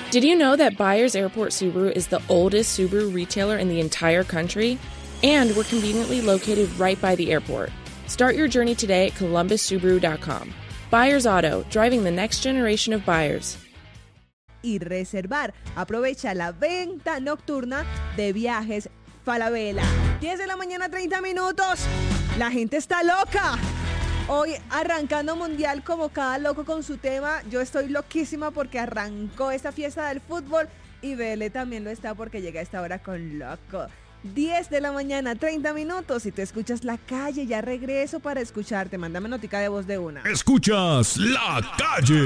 Did you know that Byers Airport Subaru is the oldest Subaru retailer in the entire country? And we're conveniently located right by the airport. Start your journey today at columbussubaru.com. Byers Auto, driving the next generation of buyers. Y reservar. Aprovecha la venta nocturna de viajes Falabella. 10 de la mañana, 30 minutos. La gente está loca. Hoy arrancando mundial como cada loco con su tema. Yo estoy loquísima porque arrancó esta fiesta del fútbol y Bele también lo está porque llega a esta hora con loco. 10 de la mañana, 30 minutos. Si te escuchas La Calle, ya regreso para escucharte. Mándame notica de voz de una. Escuchas La Calle.